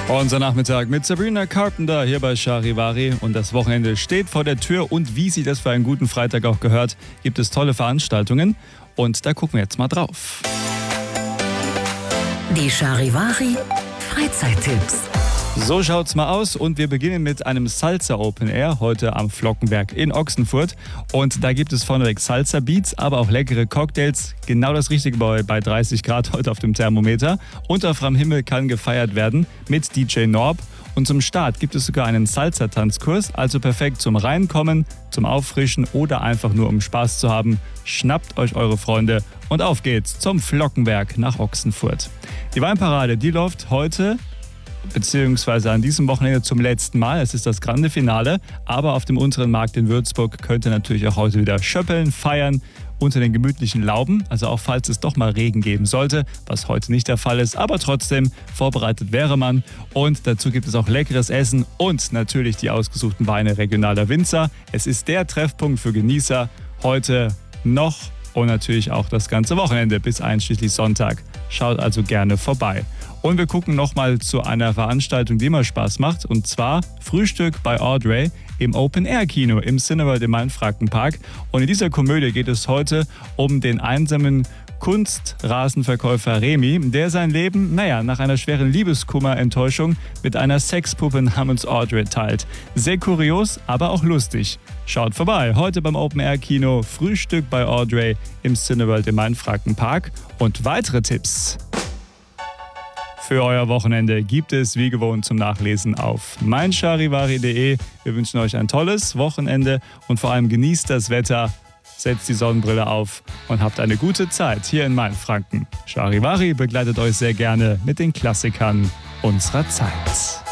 Unser Nachmittag mit Sabrina Carpenter hier bei Charivari und das Wochenende steht vor der Tür und wie sich das für einen guten Freitag auch gehört, gibt es tolle Veranstaltungen und da gucken wir jetzt mal drauf. Die Charivari Freizeittipps. So schaut's mal aus und wir beginnen mit einem Salsa Open Air heute am Flockenberg in Ochsenfurt und da gibt es vorneweg Salsa Beats, aber auch leckere Cocktails, genau das Richtige bei 30 Grad heute auf dem Thermometer. Unter freiem Himmel kann gefeiert werden mit DJ Norb und zum Start gibt es sogar einen Salsa-Tanzkurs, also perfekt zum Reinkommen, zum Auffrischen oder einfach nur um Spaß zu haben. Schnappt euch eure Freunde und auf geht's zum Flockenberg nach Ochsenfurt. Die Weinparade, die läuft heute beziehungsweise an diesem Wochenende zum letzten Mal. Es ist das grande Finale, aber auf dem unteren Markt in Würzburg könnt ihr natürlich auch heute wieder schöppeln, feiern unter den gemütlichen Lauben, also auch falls es doch mal Regen geben sollte, was heute nicht der Fall ist, aber trotzdem vorbereitet wäre man. Und dazu gibt es auch leckeres Essen und natürlich die ausgesuchten Weine regionaler Winzer. Es ist der Treffpunkt für Genießer heute noch und natürlich auch das ganze Wochenende bis einschließlich Sonntag. Schaut also gerne vorbei. Und wir gucken nochmal zu einer Veranstaltung, die immer Spaß macht. Und zwar Frühstück bei Audrey im Open-Air-Kino im Cineworld im Main-Franken-Park. Und in dieser Komödie geht es heute um den einsamen Kunstrasenverkäufer Remy, der sein Leben, nach einer schweren Liebeskummer-Enttäuschung mit einer Sexpuppe namens Audrey teilt. Sehr kurios, aber auch lustig. Schaut vorbei, heute beim Open-Air-Kino Frühstück bei Audrey im Cineworld im Main-Franken-Park. Und weitere Tipps für euer Wochenende gibt es wie gewohnt zum Nachlesen auf meincharivari.de. Wir wünschen euch ein tolles Wochenende und vor allem genießt das Wetter, setzt die Sonnenbrille auf und habt eine gute Zeit hier in Mainfranken. Charivari begleitet euch sehr gerne mit den Klassikern unserer Zeit.